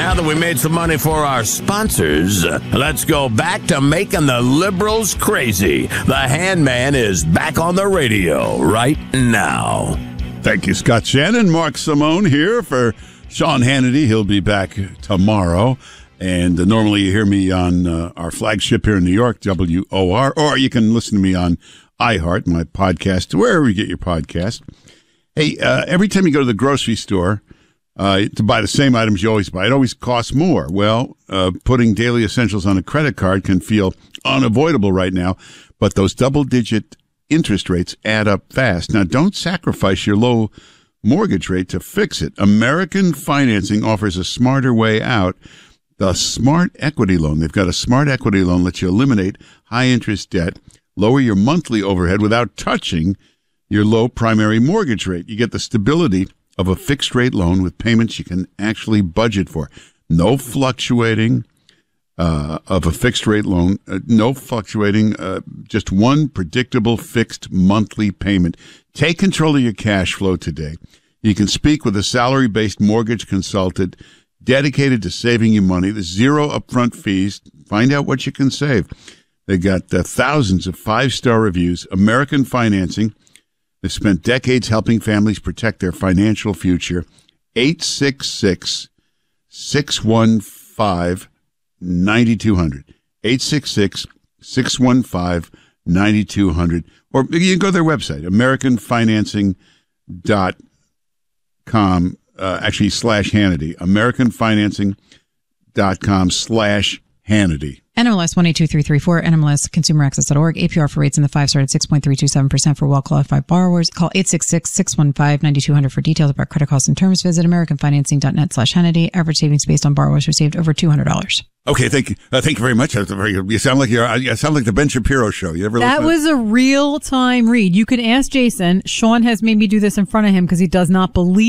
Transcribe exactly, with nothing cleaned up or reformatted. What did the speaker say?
Now that we made some money for our sponsors, let's go back to making the liberals crazy. The Handman is back on the radio right now. Thank you, Scott Shannon. Mark Simone here for Sean Hannity. He'll be back tomorrow. And uh, normally you hear me on uh, our flagship here in New York, W O R, or you can listen to me on iHeart, my podcast, wherever you get your podcast. Hey, uh, every time you go to the grocery store uh, to buy the same items you always buy, it always costs more. Well, uh, putting daily essentials on a credit card can feel unavoidable right now, but those double-digit interest rates add up fast. Now, don't sacrifice your low mortgage rate to fix it. American Financing offers a smarter way out. The Smart Equity Loan. They've got a Smart Equity Loan that lets you eliminate high-interest debt, lower your monthly overhead without touching your low primary mortgage rate. You get the stability of a fixed-rate loan with payments you can actually budget for. No fluctuating uh, of a fixed-rate loan. Uh, no fluctuating, uh, just one predictable fixed monthly payment. Take control of your cash flow today. You can speak with a salary-based mortgage consultant dedicated to saving you money. There's zero upfront fees. Find out what you can save. They got uh, thousands of five-star reviews. American Financing. They've spent decades helping families protect their financial future. eight six six, six one five, nine two zero zero. eight six six, six one five, nine two zero zero. Or you can go to their website, american financing dot com. Uh, actually, slash Hannity, american financing dot com slash Hannity. N M L S one eight two three three four, N M L S consumer access dot org. A P R for rates in the five started six point three two seven percent for well-qualified borrowers. Call eight six six, six one five, nine two zero zero for details about credit costs and terms. Visit american financing dot net slash Hannity. Average savings based on borrowers received over two hundred dollars. Okay, thank you. Uh, thank you very much. That's very good. You sound like you're. You sound like the Ben Shapiro show. You ever? That was a real time read. You can ask Jason. Sean has made me do this in front of him because he does not believe